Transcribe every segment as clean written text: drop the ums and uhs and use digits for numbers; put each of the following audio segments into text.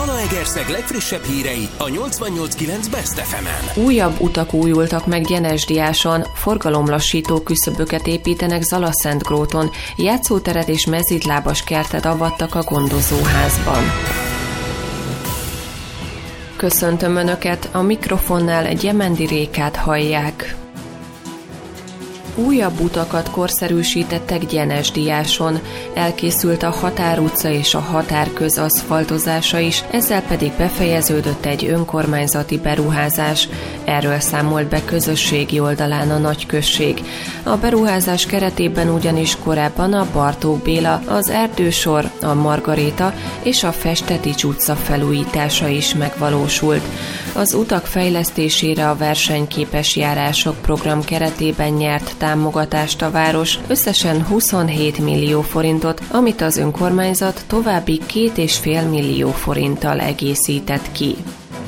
Zalaegerszeg legfrissebb hírei a 88.9 Best FM-en. Újabb utak újultak meg Gyenesdiáson, forgalomlassító küszöböket építenek Zalaszentgróton, játszóteret és mezitlábas kertet avattak a gondozóházban. Köszöntöm Önöket, a mikrofonnál Gyemendi Rékát hallják. Újabb utakat korszerűsítettek Gyenesdiáson, elkészült a Határ utca és a Határköz aszfaltozása is, ezzel pedig befejeződött egy önkormányzati beruházás. Erről számolt be közösségi oldalán a nagyközség. A beruházás keretében ugyanis korábban a Bartók Béla, az Erdősor, a Margaréta és a Festetics utca felújítása is megvalósult. Az utak fejlesztésére a versenyképes járások program keretében nyert támogatást a város, összesen 27 millió forintot, amit az önkormányzat további 2,5 millió forinttal egészített ki.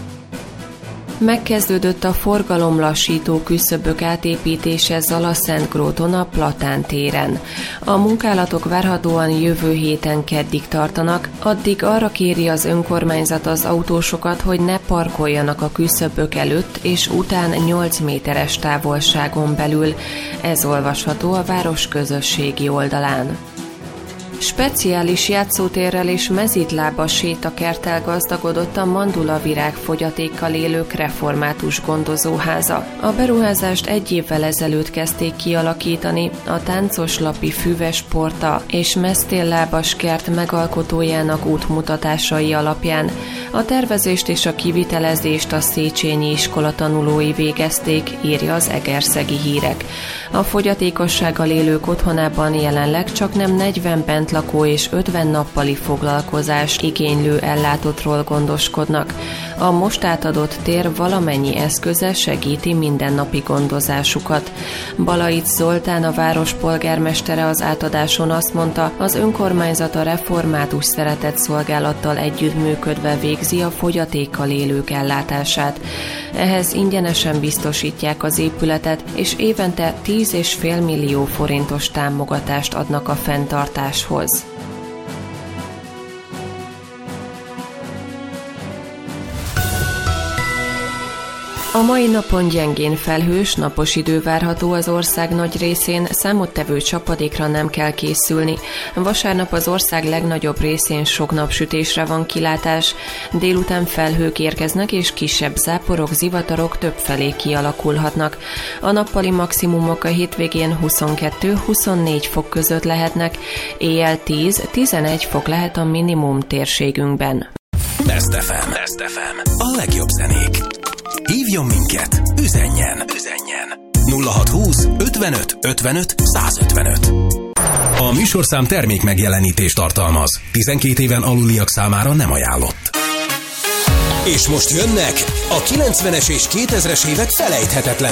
Megkezdődött a forgalomlassító küszöbök átépítése Zalaszentgróton a Platán téren. A munkálatok várhatóan jövő héten keddig tartanak, addig arra kéri az önkormányzat az autósokat, hogy ne parkoljanak a küszöbök előtt és után 8 méteres távolságon belül. Ez olvasható a város közösségi oldalán. Speciális játszótérrel és mezitlábas sétakerttel gazdagodott a Mandula Virág fogyatékkal élők református gondozóháza. A beruházást 1 évvel ezelőtt kezdték kialakítani a Táncoslapi Füves Porta és Mesztéllábas kert megalkotójának útmutatásai alapján. A tervezést és a kivitelezést a Széchenyi iskola tanulói végezték, írja az Egerszegi Hírek. A fogyatékossággal élők otthonában jelenleg csaknem 40 bentlakó és 50 nappali foglalkozás igénylő ellátottról gondoskodnak. A most átadott tér valamennyi eszköze segíti mindennapi gondozásukat. Balaic Zoltán, a város polgármestere az átadáson azt mondta, az önkormányzat a református szeretetszolgálattal együttműködve végzi a fogyatékkal élők ellátását. Ehhez ingyenesen biztosítják az épületet, és évente 10,5 millió forintos támogatást adnak a fenntartáshoz. A mai napon gyengén felhős, napos idő várható az ország nagy részén, számottevő csapadékra nem kell készülni. Vasárnap az ország legnagyobb részén sok napsütésre van kilátás, délután felhők érkeznek és kisebb záporok, zivatarok többfelé kialakulhatnak. A nappali maximumok a hétvégén 22-24 fok között lehetnek, éjjel 10-11 fok lehet a minimum térségünkben. Best FM. Best FM. A legjobb zenék. Hívjon minket, üzenjen 0620 55 55 155. A műsorszám termék megjelenítést tartalmaz. 12 éven aluliak számára nem ajánlott. És most jönnek a 90-es és 2000-es évek felejthetetlen